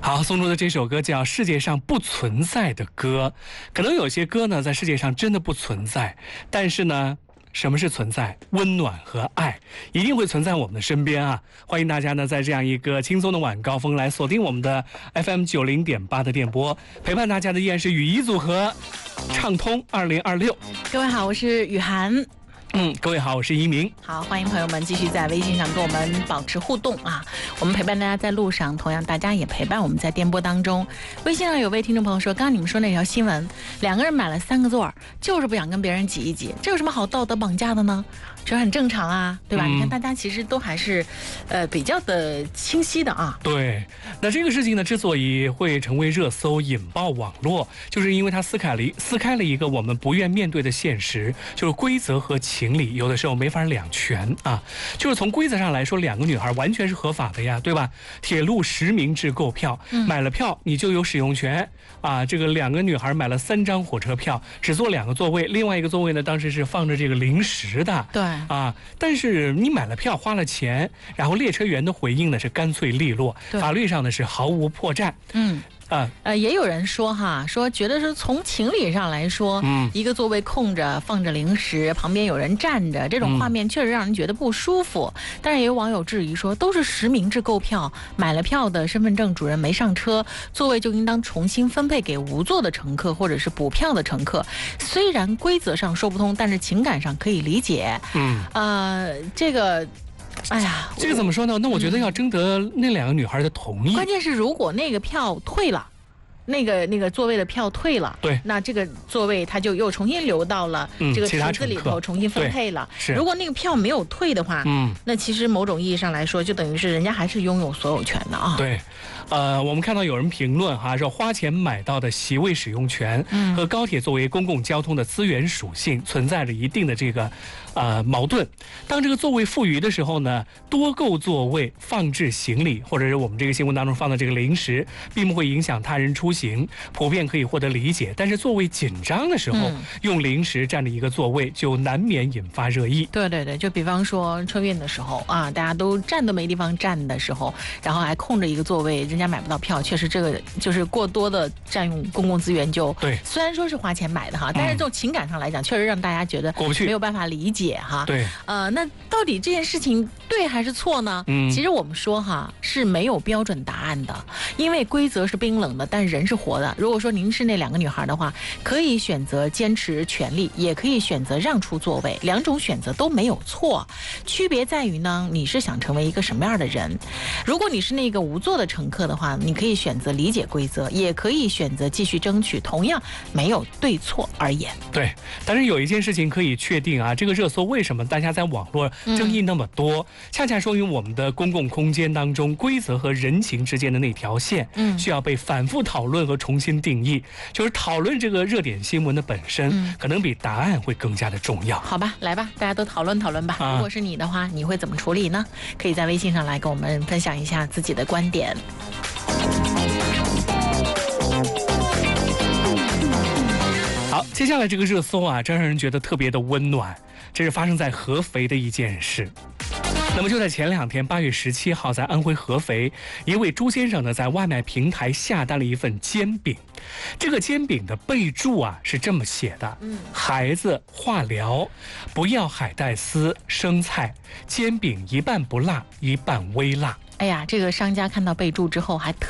好，送出的这首歌叫《世界上不存在的歌》。可能有些歌呢，在世界上真的不存在，但是呢，什么是存在？温暖和爱一定会存在我们的身边啊！欢迎大家呢，在这样一个轻松的晚高峰来锁定我们的 FM 90.8的电波，陪伴大家的依然是雨衣组合，畅通2026。 各位好，我是雨涵。 各位好，我是一鸣。 好，欢迎朋友们继续在微信上跟我们保持互动啊！我们陪伴大家在路上，同样大家也陪伴我们在电波当中。微信上有位听众朋友说，刚刚你们说那条新闻，两个人买了3个座，就是不想跟别人挤一挤，这有什么好道德绑架的呢？这很正常啊，对吧？你看大家其实都还是比较的清晰的啊。 对，那这个事情呢，之所以会成为热搜引爆网络，就是因为它撕开了一个我们不愿面对的现实，就是规则和情理有的时候没法两全啊。就是从规则上来说，两个女孩完全是合法的呀，对吧？铁路实名制购票，买了票你就有使用权啊。这个两个女孩买了3张火车票，只坐2个座位，另外一个座位呢，当时是放着这个零食的。 对啊，但是你买了票花了钱，然后列车员的回应呢是干脆利落，法律上呢是毫无破绽。 也有人说哈，说觉得是从情理上来说，一个座位空着放着零食，旁边有人站着，这种画面确实让人觉得不舒服。但是也有网友质疑说，都是实名制购票，买了票的身份证主人没上车，座位就应当重新分配给无座的乘客或者是补票的乘客。虽然规则上说不通，但是情感上可以理解。这个。哎呀， 这个怎么说呢？那我觉得要征得那2个女孩的同意。 关键是如果那个票退了，那个座位的票退了， 对， 那这个座位它就又重新流到了这个池子里头重新分配了。如果那个票没有退的话，那其实某种意义上来说，就等于是人家还是拥有所有权的啊。 对。我们看到有人评论哈，说花钱买到的席位使用权和高铁作为公共交通的资源属性存在着一定的这个矛盾。当这个座位富余的时候呢，多购座位放置行李，或者是我们这个新闻当中放的这个零食，并不会影响他人出行，普遍可以获得理解。但是座位紧张的时候，用零食占着一个座位，就难免引发热议。 对对对，就比方说春运的时候啊，大家都站都没地方站的时候，然后还空着一个座位，人家买不到票，确实这个就是过多的占用公共资源。就对， 虽然说是花钱买的哈，但是这种情感上来讲，确实让大家觉得过不去， 没有办法理解哈。 对， 那到底这件事情对还是错呢？其实我们说哈是没有标准答案的，因为规则是冰冷的，但人是活的。如果说您是那2个女孩的话，可以选择坚持权利，也可以选择让出座位，2种选择都没有错。区别在于呢，你是想成为一个什么样的人。如果你是那个无座的乘客的话，你可以选择理解规则，也可以选择继续争取，同样没有对错而言。 对，但是有一件事情可以确定啊，这个热搜为什么大家在网络争议那么多，恰恰说明我们的公共空间当中规则和人情之间的那条线，需要被反复讨论和重新定义。就是讨论这个热点新闻的本身，可能比答案会更加的重要。 好吧，来吧，大家都讨论讨论吧。如果是你的话，你会怎么处理呢？可以在微信上来跟我们分享一下自己的观点。 好，接下来这个热搜啊，真让人觉得特别的温暖。这是发生在合肥的一件事。那么就在前2天，8月17号，在安徽合肥，一位朱先生呢，在外卖平台下单了一份煎饼。这个煎饼的备注啊是这么写的：孩子化疗，不要海带丝、生菜，煎饼一半不辣，一半微辣。 哎呀，这个商家看到备注之后还